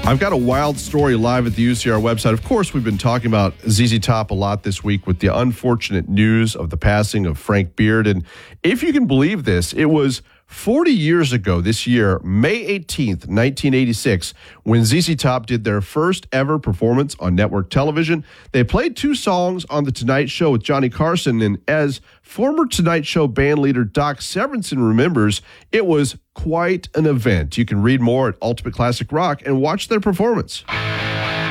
I've got a wild story live at the UCR website. Of course, we've been talking about ZZ Top a lot this week with the unfortunate news of the passing of Frank Beard. And if you can believe this, it was 40 years ago this year, May 18th, 1986, when ZZ Top did their first ever performance on network television. They played 2 songs on The Tonight Show with Johnny Carson, and as former Tonight Show band leader Doc Severinsen remembers, it was quite an event. You can read more at Ultimate Classic Rock and watch their performance.